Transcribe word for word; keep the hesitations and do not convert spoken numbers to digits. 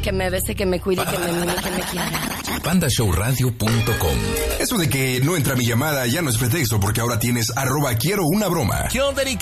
que me bese, que me cuide, que me mime, que me quiera. panda show radio punto com. Eso de que no entra mi llamada ya no es pretexto, porque ahora tienes arroba quiero una broma. ¿Qué onda, Erika?